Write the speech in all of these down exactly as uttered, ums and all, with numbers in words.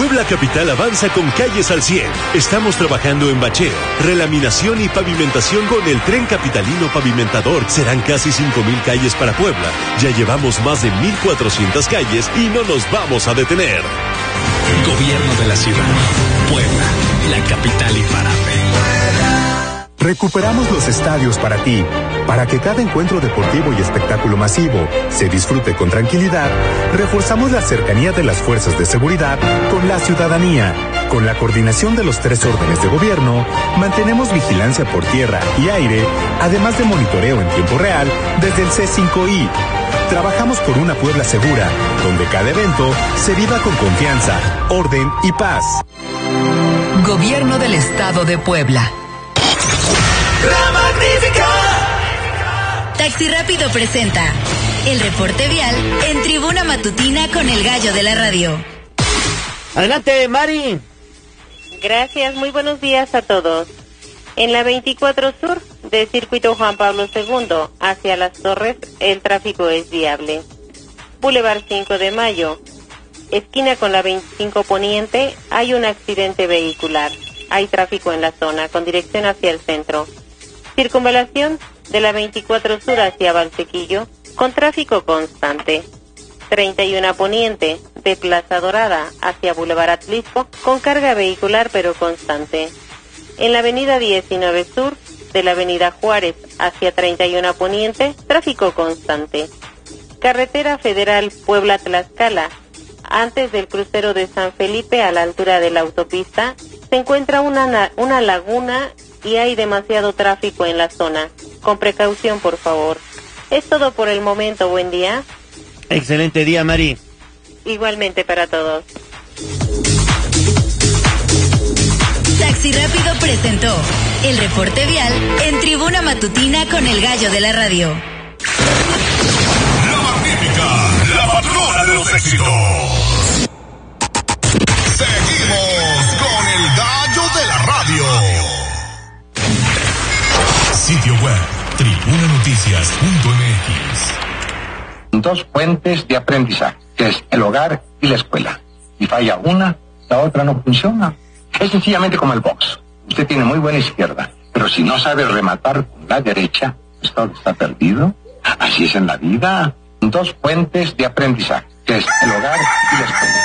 Puebla Capital avanza con calles al cien. Estamos trabajando en bacheo, relaminación y pavimentación con el Tren Capitalino Pavimentador. Serán casi cinco mil calles para Puebla. Ya llevamos más de mil cuatrocientas calles y no nos vamos a detener. Gobierno de la ciudad. Puebla, la capital imparable. Recuperamos los estadios para ti, para que cada encuentro deportivo y espectáculo masivo se disfrute con tranquilidad. Reforzamos la cercanía de las fuerzas de seguridad con la ciudadanía. Con la coordinación de los tres órdenes de gobierno, mantenemos vigilancia por tierra y aire, además de monitoreo en tiempo real desde el C cinco I. Trabajamos por una Puebla segura, donde cada evento se viva con confianza, orden y paz. Gobierno del Estado de Puebla. ¡La Magnífica! Taxi Rápido presenta el reporte vial en Tribuna Matutina con el gallo de la radio. Adelante, Mari. Gracias, muy buenos días a todos. En la veinticuatro Sur de Circuito Juan Pablo segundo hacia Las Torres, el tráfico es viable. Boulevard cinco de Mayo, esquina con la veinticinco Poniente, hay un accidente vehicular. Hay tráfico en la zona con dirección hacia el centro. Circunvalación de la veinticuatro Sur hacia Valsequillo, con tráfico constante. treinta y uno Poniente, de Plaza Dorada hacia Boulevard Atlisco, con carga vehicular pero constante. En la avenida diecinueve Sur, de la avenida Juárez hacia treinta y uno Poniente, tráfico constante. Carretera Federal Puebla-Tlaxcala, antes del crucero de San Felipe a la altura de la autopista, se encuentra una, una laguna y hay demasiado tráfico en la zona. Con precaución, por favor. Es todo por el momento. Buen día. Excelente día, Mari. Igualmente para todos. Taxi Rápido presentó el reporte vial en Tribuna Matutina con el gallo de la radio. La Magnífica, la patrona de los éxitos. Seguimos con el gallo de la radio. Sitio web, tribuna noticias punto m x. Dos fuentes de aprendizaje, que es el hogar y la escuela. Si falla una, la otra no funciona. Es sencillamente como el box. Usted tiene muy buena izquierda, pero si no sabe rematar con la derecha, pues todo está perdido. Así es en la vida. Dos fuentes de aprendizaje, que es el hogar y la escuela.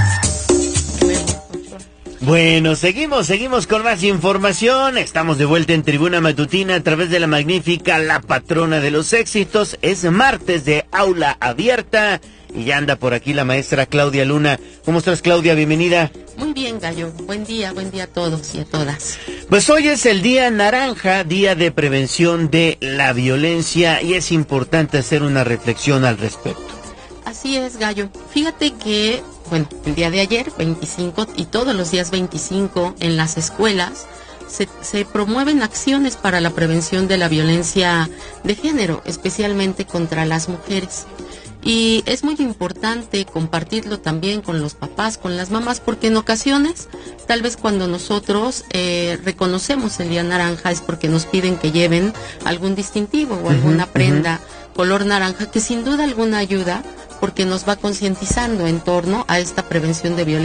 Bueno, seguimos, seguimos con más información. Estamos de vuelta en Tribuna Matutina a través de La Magnífica, la patrona de los éxitos. Es martes de aula abierta y ya anda por aquí la maestra Claudia Luna. ¿Cómo estás, Claudia? Bienvenida. Muy bien, Gallo. Buen día, buen día a todos y a todas. Pues hoy es el Día Naranja, Día de Prevención de la Violencia, y es importante hacer una reflexión al respecto. Así es, Gallo. Fíjate que, bueno, el día de ayer, veinticinco, y todos los días veinticinco, en las escuelas, se, se promueven acciones para la prevención de la violencia de género, especialmente contra las mujeres. Y es muy importante compartirlo también con los papás, con las mamás, porque en ocasiones, tal vez cuando nosotros eh, reconocemos el Día Naranja es porque nos piden que lleven algún distintivo o alguna uh-huh, prenda uh-huh. color naranja, que sin duda alguna ayuda, porque nos va concientizando en torno a esta prevención de violencia.